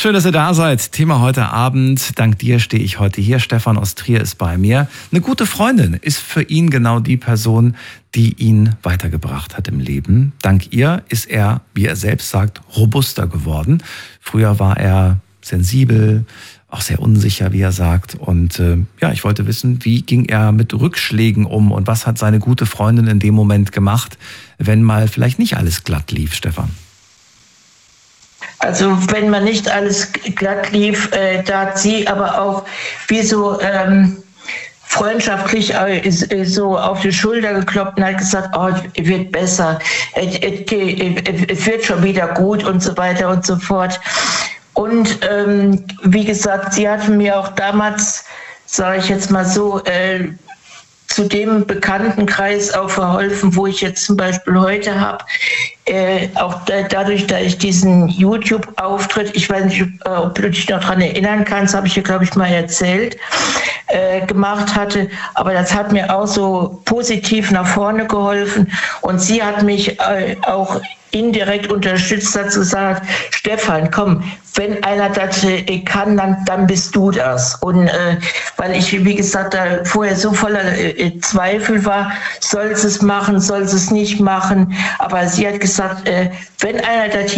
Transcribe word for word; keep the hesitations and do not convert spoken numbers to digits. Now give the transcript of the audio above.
Schön, dass ihr da seid. Thema heute Abend. Dank dir stehe ich heute hier. Stefan aus Trier ist bei mir. Eine gute Freundin ist für ihn genau die Person, die ihn weitergebracht hat im Leben. Dank ihr ist er, wie er selbst sagt, robuster geworden. Früher war er sensibel, auch sehr unsicher, wie er sagt. Und äh, ja, ich wollte wissen, wie ging er mit Rückschlägen um und was hat seine gute Freundin in dem Moment gemacht, wenn mal vielleicht nicht alles glatt lief, Stefan? Also wenn man nicht alles glatt lief, äh, da hat sie aber auch wie so ähm, freundschaftlich äh, so auf die Schulter geklopft und hat gesagt, oh, es wird besser, es, es, es wird schon wieder gut und so weiter und so fort. Und ähm, wie gesagt, sie hat mir auch damals, sage ich jetzt mal so, äh, zu dem Bekanntenkreis auch verholfen, wo ich jetzt zum Beispiel heute habe. Äh, auch da, dadurch, dass ich diesen YouTube-Auftritt, ich weiß nicht, ob du dich noch daran erinnern kannst, habe ich dir, glaube ich, mal erzählt, äh, gemacht hatte. Aber das hat mir auch so positiv nach vorne geholfen. Und sie hat mich äh, auch indirekt unterstützt, dazu gesagt, Stefan, komm, wenn einer das äh, kann, dann, dann bist du das. Und äh, weil ich, wie gesagt, da vorher so voller äh, Zweifel war, soll es machen, soll es nicht machen. Aber sie hat gesagt, äh, wenn einer das